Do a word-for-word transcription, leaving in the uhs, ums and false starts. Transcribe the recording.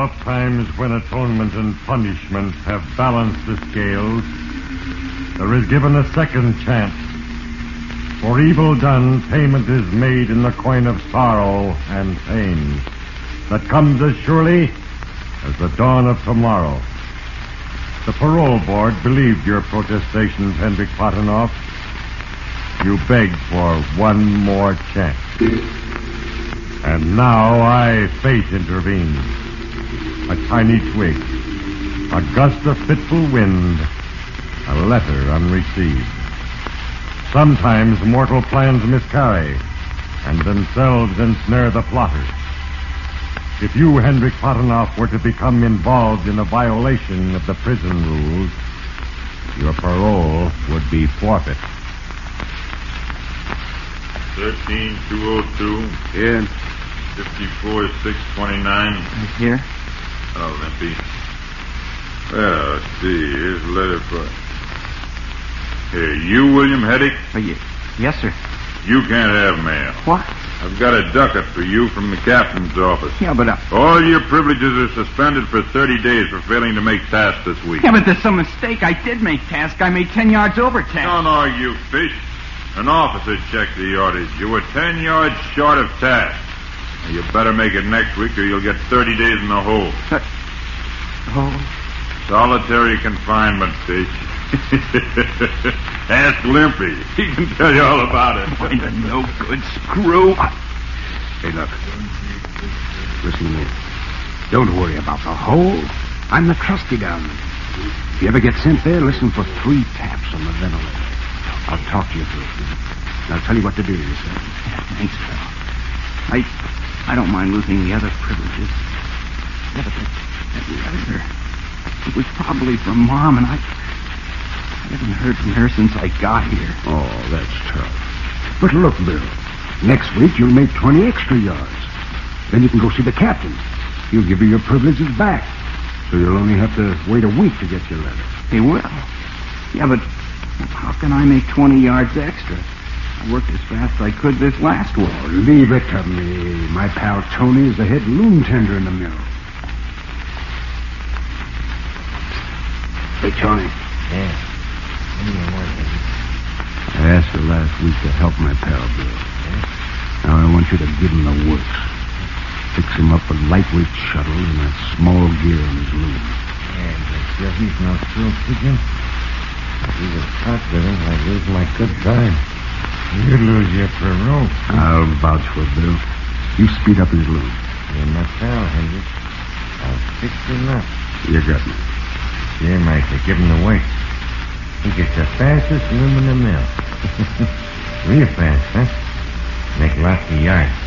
oft times when atonement and punishment have balanced the scales, there is given a second chance. For evil done, payment is made in the coin of sorrow and pain that comes as surely as the dawn of tomorrow. The parole board believed your protestations, Hendrik Platanoff. You begged for one more chance. And now I, fate, intervenes. A tiny twig, a gust of fitful wind, a letter unreceived. Sometimes mortal plans miscarry, and themselves ensnare the plotters. If you, Hendrik Platanoff, were to become involved in a violation of the prison rules, your parole would be forfeit. thirteen two oh two. Here. fifty-four six twenty-nine. Here? Oh, Limpy. Well, let's see. Here's a letter for... Here, you, William Heddick? Uh, y- yes, sir. You can't have mail. What? I've got a ducat for you from the captain's office. Yeah, but... Uh... All your privileges are suspended for thirty days for failing to make task this week. Yeah, but there's some mistake. I did make task. I made ten yards over task. No, no, you fish. An officer checked the yardage. You were ten yards short of task. Now, you better make it next week or you'll get thirty days in the hole. Uh, oh. Solitary confinement, fish. Ask Limpy. He can tell you all about it. Find a no good screw. Hey, look. Listen to me. Don't worry about the hole. I'm the trusty gun. If you ever get sent there, listen for three taps on the ventilator. I'll talk to you through it. And I'll tell you what to do, you say. Yeah, thanks, Phil. I, I don't mind losing the other privileges. Yeah, but that, that letter, it was probably from Mom, and I, I haven't heard from her since I got here. Oh, that's tough. But look, Bill, next week you'll make twenty extra yards. Then you can go see the captain. He'll give you your privileges back. So you'll only have to wait a week to get your letter. He will. Yeah, but how can I make twenty yards extra? I worked as fast as I could this last one. Oh, leave it to me. My pal Tony is the head loom tender in the mill. Hey, Tony. Yeah. What do you want, Hendrik? I asked her last week to help my pal, Bill. Yeah? Now I want you to give him the works. Fix him up a lightweight shuttle and a small gear on his loom. Yeah, but still he's no thrill seeking. If he was caught with him, I'd lose my good time. You'd lose your parole. I'll vouch for Bill. You speed up his loom. You're my pal, Hendrik. I'll fix him up. You got me. Yeah, Micah, give him the weight. He gets the fastest loom in the mill. Real fast, huh? Make lots of yards.